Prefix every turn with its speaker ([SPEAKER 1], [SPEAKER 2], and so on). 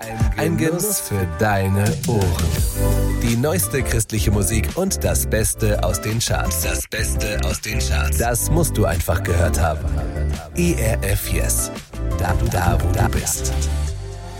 [SPEAKER 1] Ein Genuss für deine Ohren. Die neueste christliche Musik und das Beste aus den Charts. Das musst du einfach gehört haben. ERF Yes. Da wo du bist.